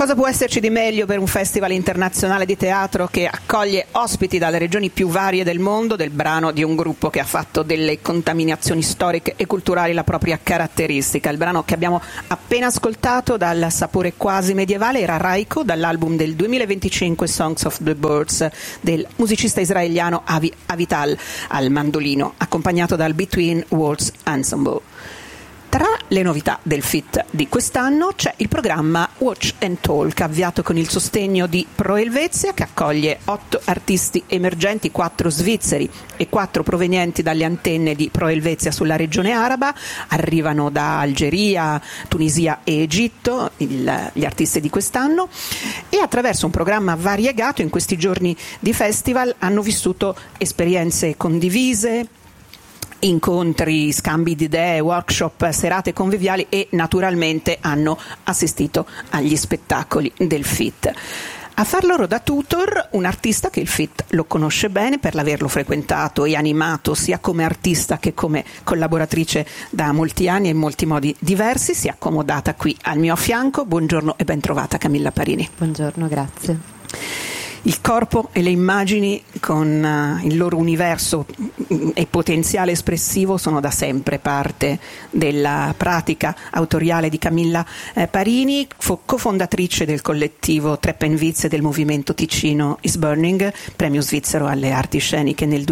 Cosa può esserci di meglio per un festival internazionale di teatro che accoglie ospiti dalle regioni più varie del mondo del brano di un gruppo che ha fatto delle contaminazioni storiche e culturali la propria caratteristica? Il brano che abbiamo appena ascoltato, dal sapore quasi medievale, era Raiko, dall'album del 2025 Songs of the Birds del musicista israeliano Avi Avital al mandolino, accompagnato dal Between Worlds Ensemble. Tra le novità del FIT di quest'anno c'è il programma Watch and Talk, avviato con il sostegno di Pro Helvezia, che accoglie 8 artisti emergenti, 4 svizzeri e 4 provenienti dalle antenne di Pro Helvezia sulla regione araba. Arrivano da Algeria, Tunisia e Egitto gli artisti di quest'anno, e attraverso un programma variegato in questi giorni di festival hanno vissuto esperienze condivise, incontri, scambi di idee, workshop, serate conviviali e naturalmente hanno assistito agli spettacoli del FIT. A far loro da tutor un artista che il FIT lo conosce bene per l'averlo frequentato e animato sia come artista che come collaboratrice da molti anni e in molti modi diversi. Si è accomodata qui al mio fianco. Buongiorno e ben trovata Camilla Parini. Buongiorno, grazie. Il corpo e le immagini con il loro universo e potenziale espressivo sono da sempre parte della pratica autoriale di Camilla Parini, cofondatrice del collettivo Treppenwitz e del movimento Ticino is Burning, premio svizzero alle arti sceniche nel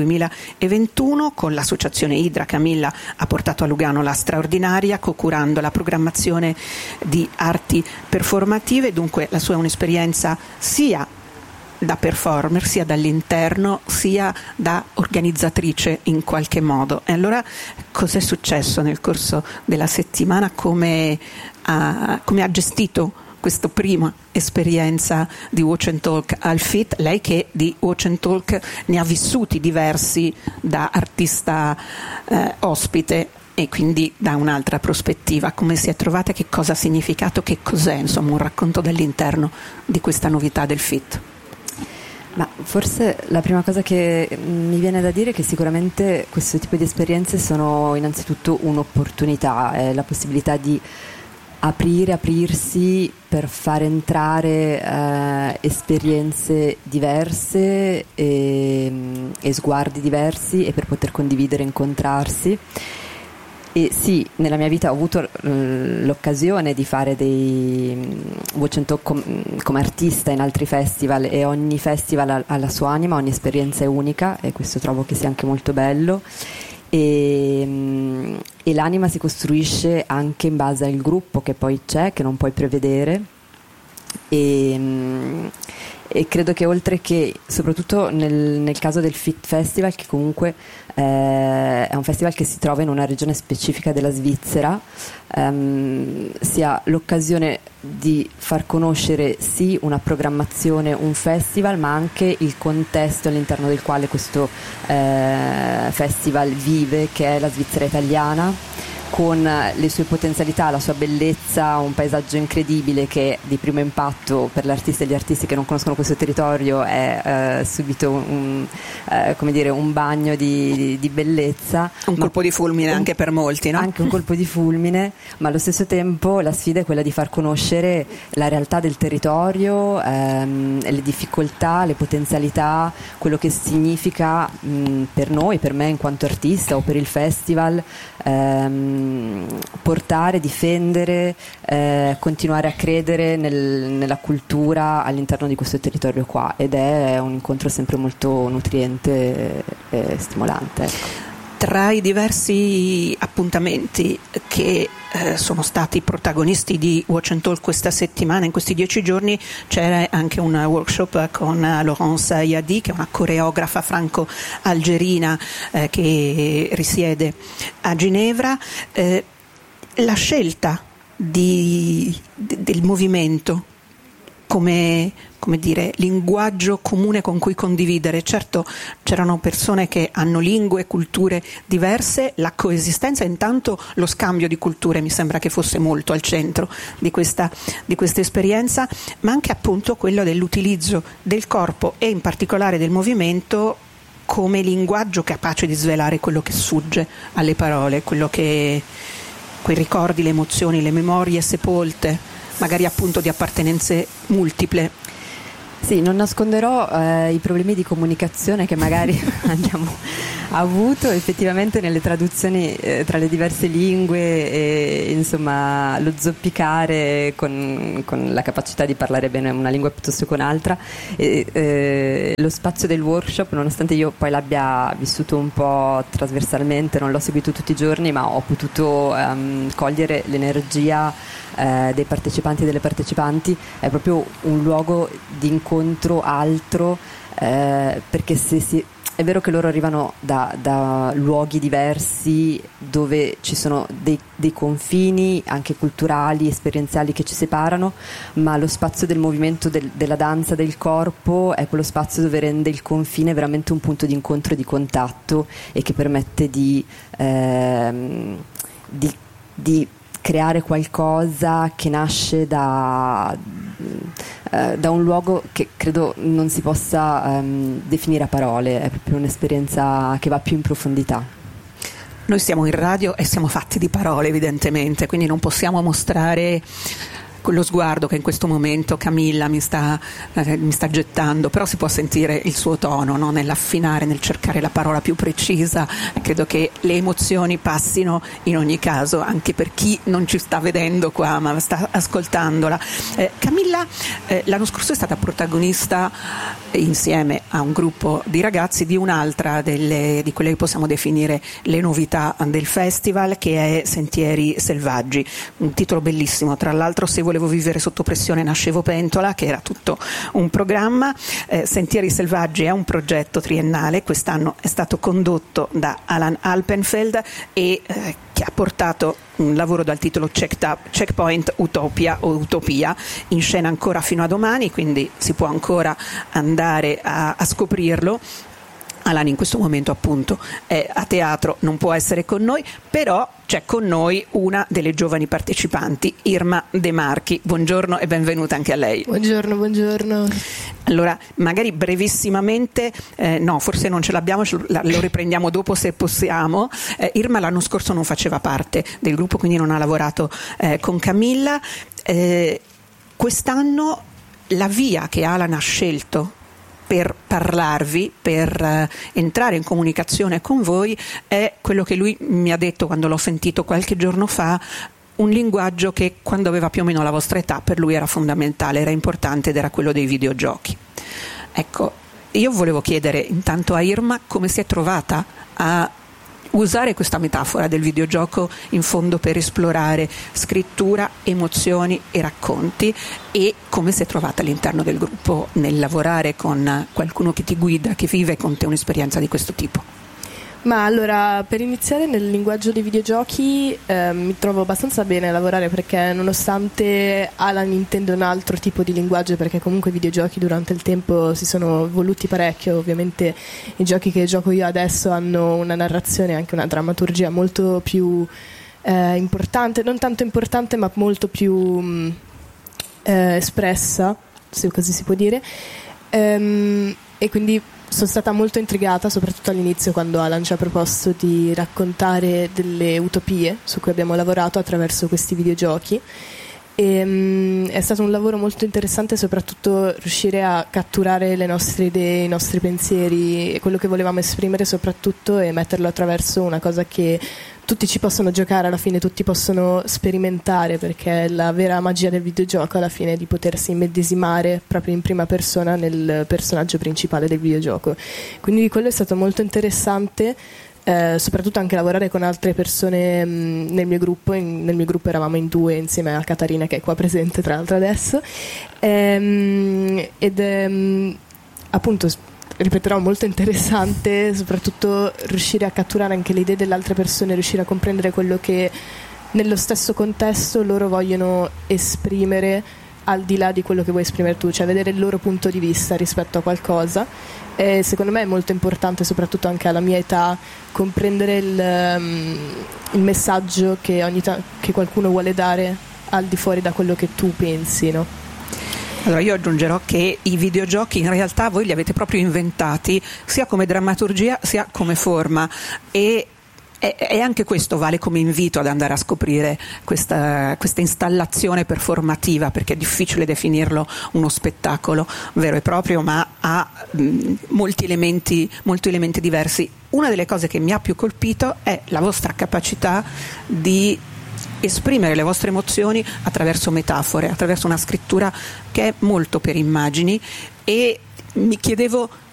2021. Con l'associazione Idra Camilla ha portato a Lugano la straordinaria, co-curando la programmazione di arti performative. Dunque la sua è un'esperienza sia da performer, sia dall'interno, sia da organizzatrice in qualche modo. E allora cos'è successo nel corso della settimana? Come ha gestito questa prima esperienza di Watch and Talk al FIT, lei che di Watch and Talk ne ha vissuti diversi da artista ospite e quindi da un'altra prospettiva? Come si è trovata? Che cosa ha significato? Che cos'è, insomma, un racconto dall'interno di questa novità del FIT? Ma forse la prima cosa che mi viene da dire è che sicuramente questo tipo di esperienze sono innanzitutto un'opportunità, la possibilità di aprirsi per far entrare esperienze diverse e sguardi diversi, e per poter condividere, incontrarsi. E sì, nella mia vita ho avuto l'occasione di fare dei Watch and Talk come artista in altri festival, e ogni festival ha la sua anima, ogni esperienza è unica, e questo trovo che sia anche molto bello. E l'anima si costruisce anche in base al gruppo che poi c'è, che non puoi prevedere. E credo che, oltre che, soprattutto nel caso del FIT Festival, che comunque è un festival che si trova in una regione specifica della Svizzera, sia l'occasione di far conoscere sì una programmazione, un festival, ma anche il contesto all'interno del quale questo festival vive, che è la Svizzera italiana, con le sue potenzialità, la sua bellezza, un paesaggio incredibile che di primo impatto per l'artista e gli artisti che non conoscono questo territorio è subito un bagno di bellezza. Un colpo di fulmine anche per molti, no? Anche un colpo di fulmine, ma allo stesso tempo la sfida è quella di far conoscere la realtà del territorio, le difficoltà, le potenzialità, quello che significa per noi, per me in quanto artista o per il festival, portare, difendere, continuare a credere nella cultura all'interno di questo territorio qua, ed è un incontro sempre molto nutriente e stimolante, ecco. Tra i diversi appuntamenti che sono stati protagonisti di Watch and Talk questa settimana, in questi 10 giorni, c'era anche un workshop con Laurence Yadi, che è una coreografa franco-algerina che risiede a Ginevra. La scelta del movimento come dire, linguaggio comune con cui condividere. Certo, c'erano persone che hanno lingue e culture diverse, la coesistenza, intanto lo scambio di culture mi sembra che fosse molto al centro di questa esperienza, ma anche appunto quello dell'utilizzo del corpo e in particolare del movimento come linguaggio capace di svelare quello che sfugge alle parole, quei ricordi, le emozioni, le memorie sepolte magari appunto di appartenenze multiple. Sì, non nasconderò i problemi di comunicazione che magari abbiamo avuto effettivamente nelle traduzioni tra le diverse lingue e insomma lo zoppicare con la capacità di parlare bene una lingua piuttosto che un'altra. Lo spazio del workshop, nonostante io poi l'abbia vissuto un po' trasversalmente, non l'ho seguito tutti i giorni, ma ho potuto cogliere l'energia dei partecipanti e delle partecipanti. È proprio un luogo di incontro altro, perché è vero che loro arrivano da luoghi diversi dove ci sono dei confini anche culturali, esperienziali che ci separano, ma lo spazio del movimento, della danza, del corpo è quello spazio dove rende il confine veramente un punto di incontro e di contatto, e che permette di creare qualcosa che nasce da un luogo che credo non si possa definire a parole. È proprio un'esperienza che va più in profondità. Noi siamo in radio e siamo fatti di parole, evidentemente, quindi non possiamo mostrare quello sguardo che in questo momento Camilla mi sta gettando, però si può sentire il suo tono, no? Nell'affinare, nel cercare la parola più precisa. Credo che le emozioni passino in ogni caso, anche per chi non ci sta vedendo qua ma sta ascoltandola. Camilla l'anno scorso è stata protagonista insieme a un gruppo di ragazzi di un'altra di quelle che possiamo definire le novità del festival, che è Sentieri Selvaggi, un titolo bellissimo. Tra l'altro, Se volevo vivere sotto pressione nascevo pentola, che era tutto un programma. Sentieri Selvaggi è un progetto triennale, quest'anno è stato condotto da Alan Alpenfeld e che ha portato un lavoro dal titolo Checkpoint Utopia o Utopia, in scena ancora fino a domani, quindi si può ancora andare a scoprirlo. Alan in questo momento appunto è a teatro, non può essere con noi, però c'è con noi una delle giovani partecipanti, Irma De Marchi. Buongiorno e benvenuta anche a lei. Buongiorno. Allora, magari brevissimamente, no, forse non ce l'abbiamo, lo riprendiamo dopo se possiamo. Irma l'anno scorso non faceva parte del gruppo, quindi non ha lavorato con Camilla. Quest'anno la via che Alan ha scelto per parlarvi, per entrare in comunicazione con voi, è quello che lui mi ha detto quando l'ho sentito qualche giorno fa, un linguaggio che quando aveva più o meno la vostra età per lui era fondamentale, era importante, ed era quello dei videogiochi. Ecco, io volevo chiedere intanto a Irma come si è trovata a usare questa metafora del videogioco in fondo per esplorare scrittura, emozioni e racconti, e come si è trovata all'interno del gruppo nel lavorare con qualcuno che ti guida, che vive con te un'esperienza di questo tipo. Ma allora, per iniziare, nel linguaggio dei videogiochi mi trovo abbastanza bene a lavorare, perché nonostante Alan intende un altro tipo di linguaggio, perché comunque i videogiochi durante il tempo si sono evoluti parecchio. Ovviamente i giochi che gioco io adesso hanno una narrazione e anche una drammaturgia molto più importante, non tanto importante ma molto più espressa, se così si può dire, e quindi sono stata molto intrigata, soprattutto all'inizio, quando Alan ci ha proposto di raccontare delle utopie su cui abbiamo lavorato attraverso questi videogiochi. È stato un lavoro molto interessante, soprattutto riuscire a catturare le nostre idee, i nostri pensieri e quello che volevamo esprimere soprattutto, e metterlo attraverso una cosa che tutti ci possono giocare, alla fine tutti possono sperimentare, perché la vera magia del videogioco alla fine è di potersi immedesimare proprio in prima persona nel personaggio principale del videogioco. Quindi quello è stato molto interessante, soprattutto anche lavorare con altre persone nel mio gruppo. Nel mio gruppo eravamo in 2 insieme a Catarina, che è qua presente tra l'altro adesso, appunto, ripeterò, molto interessante, soprattutto riuscire a catturare anche le idee delle altre persone, riuscire a comprendere quello che nello stesso contesto loro vogliono esprimere al di là di quello che vuoi esprimere tu, cioè vedere il loro punto di vista rispetto a qualcosa. E secondo me è molto importante, soprattutto anche alla mia età, comprendere il messaggio che che qualcuno vuole dare al di fuori da quello che tu pensi, no? Allora io aggiungerò che i videogiochi in realtà voi li avete proprio inventati, sia come drammaturgia sia come forma, e E anche questo vale come invito ad andare a scoprire questa installazione performativa, perché è difficile definirlo uno spettacolo vero e proprio, ma ha molti elementi diversi. Una delle cose che mi ha più colpito è la vostra capacità di esprimere le vostre emozioni attraverso metafore, attraverso una scrittura che è molto per immagini, e mi chiedevo